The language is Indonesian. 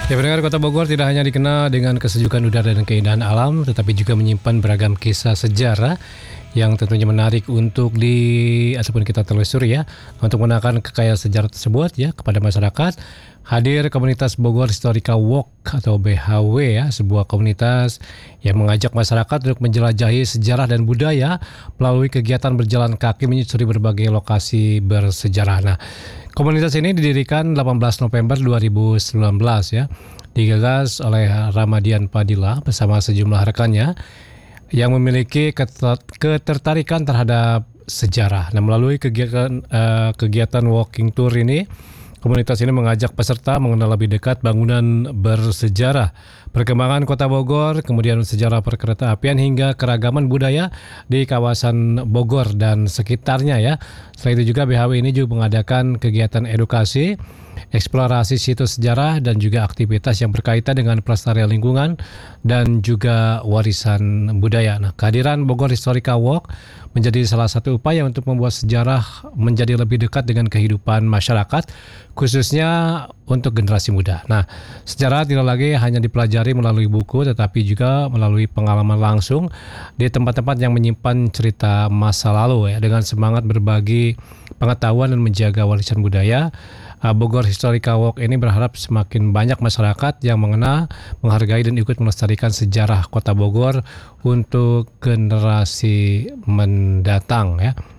Ya, pendengar, Kota Bogor tidak hanya dikenal dengan kesejukan udara dan keindahan alam, tetapi juga menyimpan beragam kisah sejarah yang tentunya menarik untuk ataupun kita telusuri ya, untuk mengenalkan kekayaan sejarah tersebut ya kepada masyarakat. Hadir komunitas Bogor Historical Walk atau BHW ya, sebuah komunitas yang mengajak masyarakat untuk menjelajahi sejarah dan budaya melalui kegiatan berjalan kaki menyusuri berbagai lokasi bersejarah. Nah, komunitas ini didirikan 18 November 2019 ya, digagas oleh Ramadian Padilla bersama sejumlah rekannya yang memiliki ketertarikan terhadap sejarah. Nah, melalui kegiatan walking tour ini, komunitas ini mengajak peserta mengenal lebih dekat bangunan bersejarah, perkembangan Kota Bogor, kemudian sejarah perkeretaapian hingga keragaman budaya di kawasan Bogor dan sekitarnya ya. Selain itu juga BHW ini juga mengadakan kegiatan edukasi, eksplorasi situs sejarah dan juga aktivitas yang berkaitan dengan pelestarian lingkungan dan juga warisan budaya. Nah, kehadiran Bogor Historical Walk menjadi salah satu upaya untuk membuat sejarah menjadi lebih dekat dengan kehidupan masyarakat, khususnya untuk generasi muda. Nah, sejarah tidak lagi hanya dipelajari melalui buku, tetapi juga melalui pengalaman langsung di tempat-tempat yang menyimpan cerita masa lalu ya, dengan semangat berbagi pengetahuan dan menjaga warisan budaya. Bogor Historical Walk ini berharap semakin banyak masyarakat yang mengenal, menghargai dan ikut melestarikan sejarah Kota Bogor untuk generasi mendatang ya.